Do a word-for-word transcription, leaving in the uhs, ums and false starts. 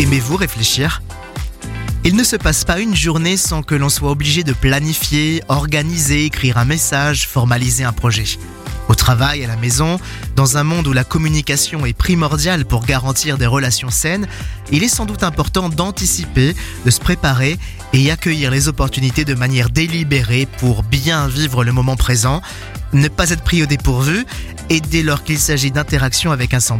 Aimez-vous réfléchir ? Il ne se passe pas une journée sans que l'on soit obligé de planifier, organiser, écrire un message, formaliser un projet. Au travail, à la maison, dans un monde où la communication est primordiale pour garantir des relations saines, il est sans doute important d'anticiper, de se préparer et accueillir les opportunités de manière délibérée pour bien vivre le moment présent, ne pas être pris au dépourvu et dès lors qu'il s'agit d'interaction avec un semblable.